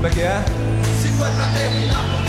Como é que é? Se foi pra terminar.